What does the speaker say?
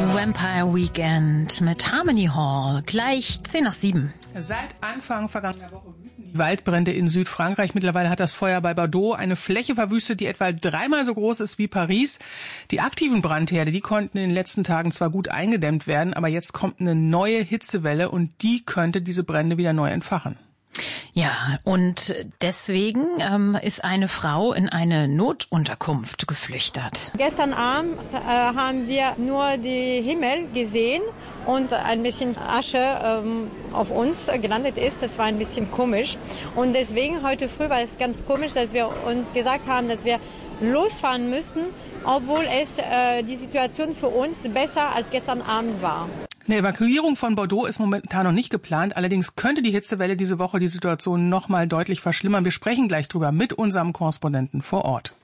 Vampire Weekend mit Harmony Hall. Gleich 6:10. Seit Anfang vergangener Woche wüten die Waldbrände in Südfrankreich. Mittlerweile hat das Feuer bei Bordeaux eine Fläche verwüstet, die etwa 3-mal so groß ist wie Paris. Die aktiven Brandherde, die konnten in den letzten Tagen zwar gut eingedämmt werden, aber jetzt kommt eine neue Hitzewelle und die könnte diese Brände wieder neu entfachen. Ja, und deswegen ist eine Frau in eine Notunterkunft geflüchtet. Gestern Abend haben wir nur den Himmel gesehen und ein bisschen Asche auf uns gelandet ist. Das war ein bisschen komisch. Und deswegen heute früh war es ganz komisch, dass wir uns gesagt haben, dass wir losfahren müssten, obwohl es die Situation für uns besser als gestern Abend war. Eine Evakuierung von Bordeaux ist momentan noch nicht geplant. Allerdings könnte die Hitzewelle diese Woche die Situation noch mal deutlich verschlimmern. Wir sprechen gleich drüber mit unserem Korrespondenten vor Ort.